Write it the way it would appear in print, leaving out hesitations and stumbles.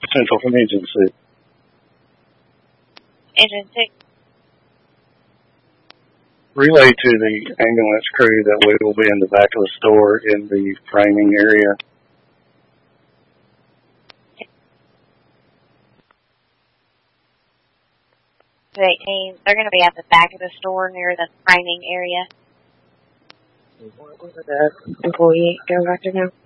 Central from Engine 6. Engine 6. Relay to the ambulance crew that we will be in the back of the store in the framing area. They're going to be at the back of the store near the framing area. Where did the employee go back to now?